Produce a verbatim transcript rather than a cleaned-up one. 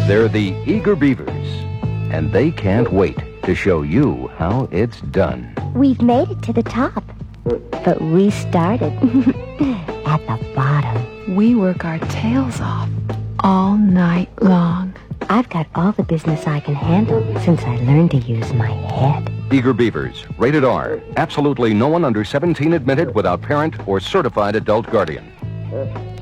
They're the Eager Beavers, and they can't wait to show you how it's done. We've made it to the top, but we started at the bottom. We work our tails off all night long. I've got all the business I can handle since I learned to use my head. Eager Beavers, rated R. Absolutely no one under seventeen admitted without parent or certified adult guardian.